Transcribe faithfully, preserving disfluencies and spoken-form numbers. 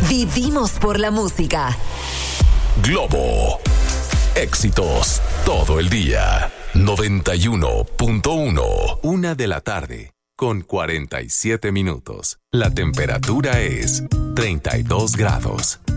Vivimos por la música. Globo. Éxitos todo el día. noventa y uno punto uno. Una de la tarde con cuarenta y siete minutos. La temperatura es treinta y dos grados.